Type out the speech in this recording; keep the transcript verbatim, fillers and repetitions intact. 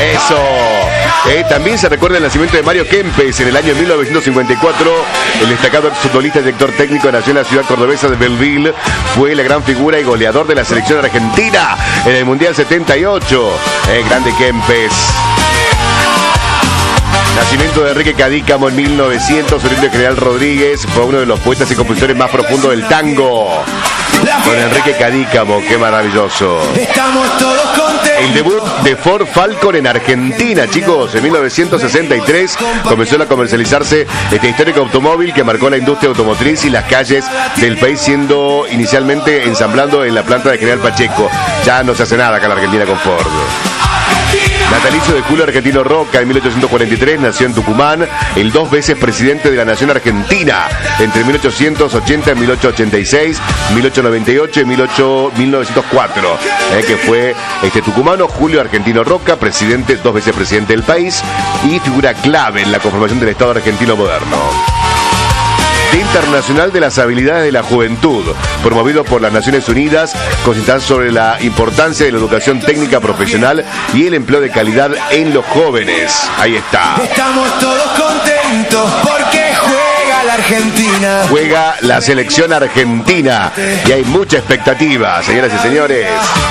Eso. Eh, también se recuerda el nacimiento de Mario Kempes en el año mil novecientos cincuenta y cuatro. El destacado exfutbolista y director técnico nació en la ciudad cordobesa de Belleville. Fue la gran figura y goleador de la selección argentina en el Mundial setenta y ocho. Eh, grande Kempes. Nacimiento de Enrique Cadícamo en mil novecientos, oriundo de General Rodríguez, fue uno de los poetas y compositores más profundos del tango. Con Enrique Cadícamo, qué maravilloso. Estamos todos contentos. El debut de Ford Falcon en Argentina, chicos, en mil novecientos sesenta y tres comenzó a comercializarse este histórico automóvil que marcó la industria automotriz y las calles del país, siendo inicialmente ensamblando en la planta de General Pacheco. Ya no se hace nada acá en la Argentina con Ford. Natalicio de Julio Argentino Roca, en mil ochocientos cuarenta y tres, nació en Tucumán, el dos veces presidente de la Nación Argentina, entre mil ochocientos ochenta y mil ochocientos ochenta y seis, mil ochocientos noventa y ocho y mil novecientos cuatro, eh, que fue este tucumano Julio Argentino Roca, presidente, dos veces presidente del país y figura clave en la conformación del Estado argentino moderno. Día Internacional de las Habilidades de la Juventud, promovido por las Naciones Unidas, consiste sobre la importancia de la educación técnica profesional y el empleo de calidad en los jóvenes. Ahí está. Estamos todos contentos porque juega la Argentina. Juega la selección argentina y hay mucha expectativa, señoras y señores.